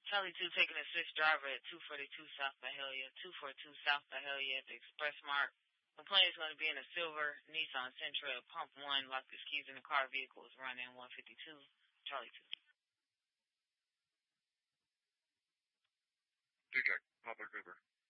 Charlie 2 taking a 6 driver at 242 South Byhalia, 242 South Byhalia at the Express Mart. The plane is going to be in a silver Nissan Sentra at Pump 1. Lock his keys in the car. Vehicle is running 152. Charlie 2. TK, Papa Cooper.